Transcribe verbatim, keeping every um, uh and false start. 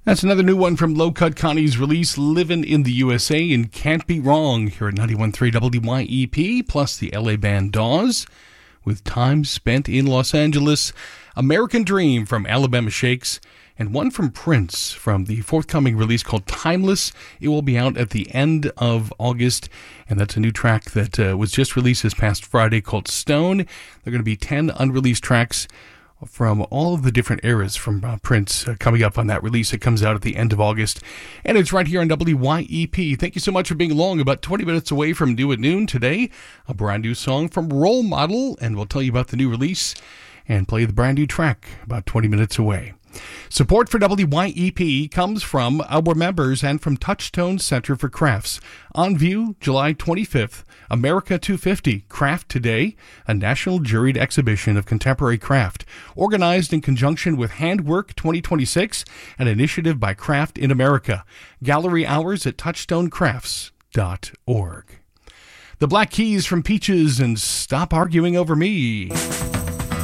That's another new one from Low Cut Connie's release, Livin' in the U S A and Can't Be Wrong, here at ninety-one point three W Y E P, plus the L A band Dawes, with Time Spent in Los Angeles, American Dream from Alabama Shakes, and one from Prince from the forthcoming release called Timeless. It will be out at the end of August, and that's a new track that uh, was just released this past Friday called Stone. There are going to be ten unreleased tracks from all of the different eras from uh, Prince uh, coming up on that release. It comes out at the end of August, and it's right here on W Y E P. Thank you so much for being along. About twenty minutes away from New at Noon today, a brand new song from Role Model, and we'll tell you about the new release and play the brand new track about twenty minutes away. Support for W Y E P comes from our members and from Touchstone Center for Crafts. On view, July twenty-fifth, America two fifty, Craft Today, a national juried exhibition of contemporary craft, organized in conjunction with Handwork twenty twenty-six, an initiative by Craft in America. Gallery hours at touchstone crafts dot org. The Black Keys from Peaches and Stop Arguing Over Me.